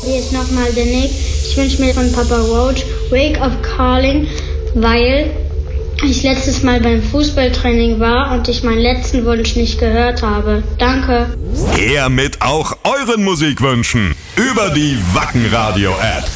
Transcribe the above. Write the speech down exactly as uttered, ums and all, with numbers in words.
Hier ist nochmal der Nick. Ich wünsche mir von Papa Roach Wake of Calling, weil ich letztes Mal beim Fußballtraining war und ich meinen letzten Wunsch nicht gehört habe. Danke. Her mit auch euren Musikwünschen über die Wacken Radio App.